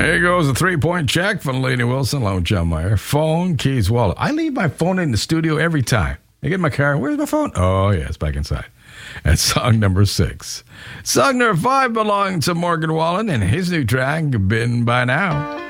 There goes a 3-point check from Lainey Wilson, along with John Mayer. Phone, keys, wallet. I leave my phone in the studio every time. I get in my car. Where's my phone? Oh, yeah, it's back inside. And song number 6. Song number 5 belongs to Morgan Wallen and his new track, Been By Now.